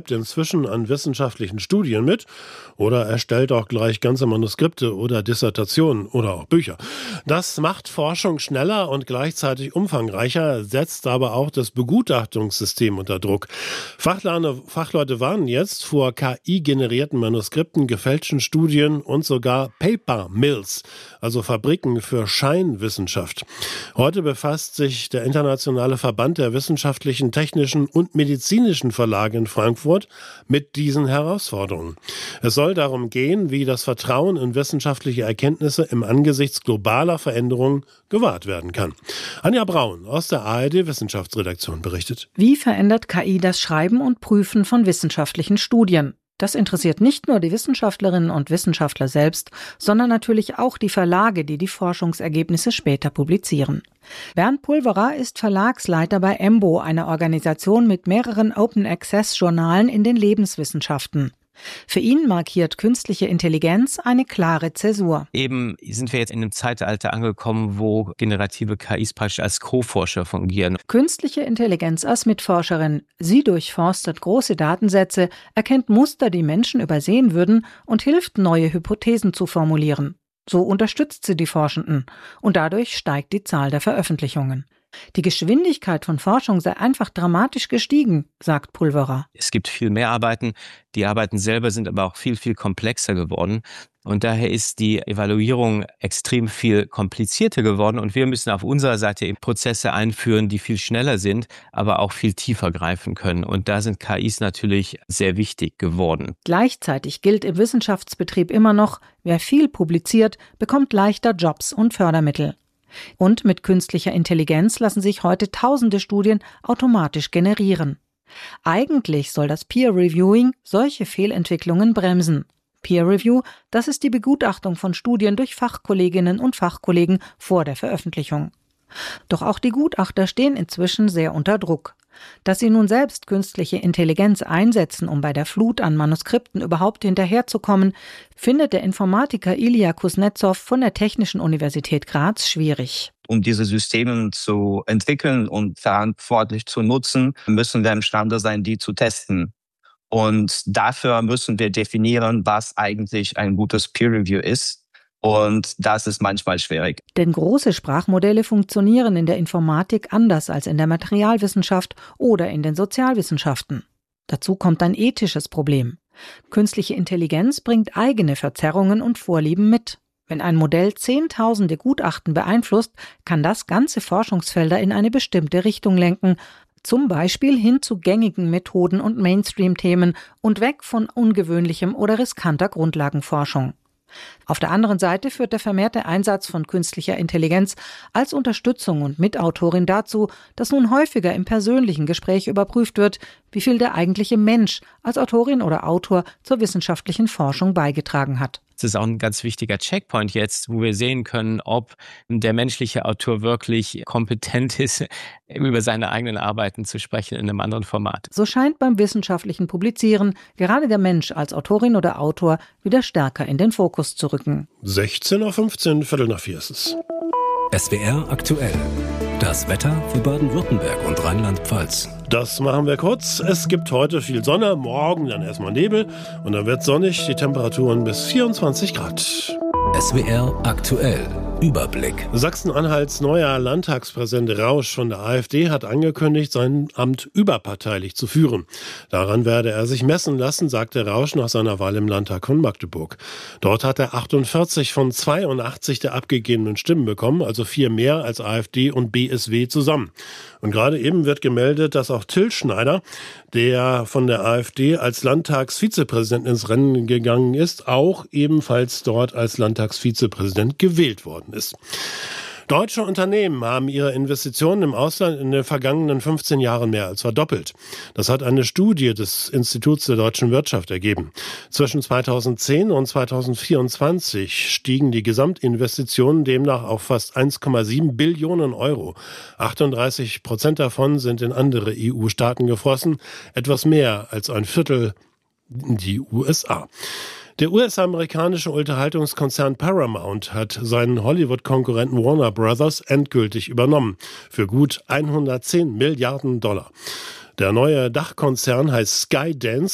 schreibt inzwischen an wissenschaftlichen Studien mit oder erstellt auch gleich ganze Manuskripte oder Dissertationen oder auch Bücher. Das macht Forschung schneller und gleichzeitig umfangreicher, setzt aber auch das Begutachtungssystem unter Druck. Fachleute warnen jetzt vor KI-generierten Manuskripten, gefälschten Studien und sogar Paper Mills, also Fabriken für Scheinwissenschaft. Heute befasst sich der Internationale Verband der wissenschaftlichen, technischen und medizinischen Verlage in Frankfurt mit diesen Herausforderungen. Es soll darum gehen, wie das Vertrauen in wissenschaftliche Erkenntnisse im Angesichts globaler Veränderungen gewahrt werden kann. Anja Braun aus der ARD-Wissenschaftsredaktion berichtet. Wie verändert KI das Schreiben und Prüfen von wissenschaftlichen Studien? Das interessiert nicht nur die Wissenschaftlerinnen und Wissenschaftler selbst, sondern natürlich auch die Verlage, die die Forschungsergebnisse später publizieren. Bernd Pulverer ist Verlagsleiter bei EMBO, einer Organisation mit mehreren Open-Access-Journalen in den Lebenswissenschaften. Für ihn markiert künstliche Intelligenz eine klare Zäsur. Eben sind wir jetzt in einem Zeitalter angekommen, wo generative KIs praktisch als Co-Forscher fungieren. Künstliche Intelligenz als Mitforscherin. Sie durchforstet große Datensätze, erkennt Muster, die Menschen übersehen würden und hilft, neue Hypothesen zu formulieren. So unterstützt sie die Forschenden und dadurch steigt die Zahl der Veröffentlichungen. Die Geschwindigkeit von Forschung sei einfach dramatisch gestiegen, sagt Pulverer. Es gibt viel mehr Arbeiten. Die Arbeiten selber sind aber auch viel, viel komplexer geworden. Und daher ist die Evaluierung extrem viel komplizierter geworden. Und wir müssen auf unserer Seite eben Prozesse einführen, die viel schneller sind, aber auch viel tiefer greifen können. Und da sind KIs natürlich sehr wichtig geworden. Gleichzeitig gilt im Wissenschaftsbetrieb immer noch, wer viel publiziert, bekommt leichter Jobs und Fördermittel. Und mit künstlicher Intelligenz lassen sich heute tausende Studien automatisch generieren. Eigentlich soll das Peer-Reviewing solche Fehlentwicklungen bremsen. Peer-Review, das ist die Begutachtung von Studien durch Fachkolleginnen und Fachkollegen vor der Veröffentlichung. Doch auch die Gutachter stehen inzwischen sehr unter Druck. Dass sie nun selbst künstliche Intelligenz einsetzen, um bei der Flut an Manuskripten überhaupt hinterherzukommen, findet der Informatiker Ilya Kuznetsov von der Technischen Universität Graz schwierig. Um diese Systeme zu entwickeln und verantwortlich zu nutzen, müssen wir imstande sein, die zu testen. Und dafür müssen wir definieren, was eigentlich ein gutes Peer-Review ist. Und das ist manchmal schwierig. Denn große Sprachmodelle funktionieren in der Informatik anders als in der Materialwissenschaft oder in den Sozialwissenschaften. Dazu kommt ein ethisches Problem. Künstliche Intelligenz bringt eigene Verzerrungen und Vorlieben mit. Wenn ein Modell Zehntausende Gutachten beeinflusst, kann das ganze Forschungsfelder in eine bestimmte Richtung lenken, zum Beispiel hin zu gängigen Methoden und Mainstream-Themen und weg von ungewöhnlichem oder riskanter Grundlagenforschung. Auf der anderen Seite führt der vermehrte Einsatz von künstlicher Intelligenz als Unterstützung und Mitautorin dazu, dass nun häufiger im persönlichen Gespräch überprüft wird, wie viel der eigentliche Mensch als Autorin oder Autor zur wissenschaftlichen Forschung beigetragen hat. Das ist auch ein ganz wichtiger Checkpoint jetzt, wo wir sehen können, ob der menschliche Autor wirklich kompetent ist, über seine eigenen Arbeiten zu sprechen in einem anderen Format. So scheint beim wissenschaftlichen Publizieren gerade der Mensch als Autorin oder Autor wieder stärker in den Fokus zu rücken. 16:15 Uhr, 3:15 ist es. SWR aktuell. Das Wetter für Baden-Württemberg und Rheinland-Pfalz. Das machen wir kurz. Es gibt heute viel Sonne, morgen dann erstmal Nebel und dann wird sonnig, die Temperaturen bis 24 Grad. SWR aktuell. Überblick. Sachsen-Anhalts neuer Landtagspräsident Rausch von der AfD hat angekündigt, sein Amt überparteilich zu führen. Daran werde er sich messen lassen, sagte Rausch nach seiner Wahl im Landtag von Magdeburg. Dort hat er 48 von 82 der abgegebenen Stimmen bekommen, also 4 mehr als AfD und BSW zusammen. Und gerade eben wird gemeldet, dass auch Till Schneider, der von der AfD als Landtagsvizepräsident ins Rennen gegangen ist, auch ebenfalls dort als Landtagsvizepräsident gewählt worden ist. Deutsche Unternehmen haben ihre Investitionen im Ausland in den vergangenen 15 Jahren mehr als verdoppelt. Das hat eine Studie des Instituts der deutschen Wirtschaft ergeben. Zwischen 2010 und 2024 stiegen die Gesamtinvestitionen demnach auf fast 1,7 Billionen Euro. 38% davon sind in andere EU-Staaten geflossen, etwas mehr als ein Viertel in die USA. Der US-amerikanische Unterhaltungskonzern Paramount hat seinen Hollywood-Konkurrenten Warner Brothers endgültig übernommen. Für gut $110 Milliarden. Der neue Dachkonzern heißt Skydance